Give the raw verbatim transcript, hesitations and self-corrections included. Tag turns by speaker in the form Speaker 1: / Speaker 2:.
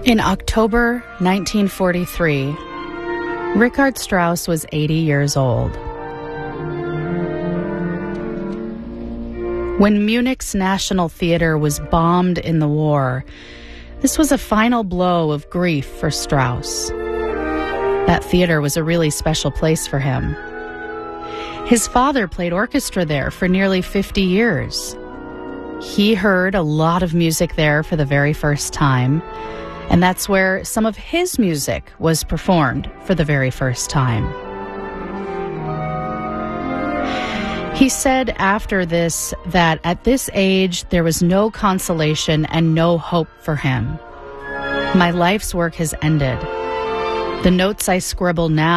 Speaker 1: In October nineteen forty-three, Richard Strauss was eighty years old. When Munich's National Theater was bombed in the war, this was a final blow of grief for Strauss. That theater was a really special place for him. His father played orchestra there for nearly fifty years. He heard a lot of music there for the very first time, and that's where some of his music was performed for the very first time. He said after this that at this age there was no consolation and no hope for him. My life's work has ended. The notes I scribble now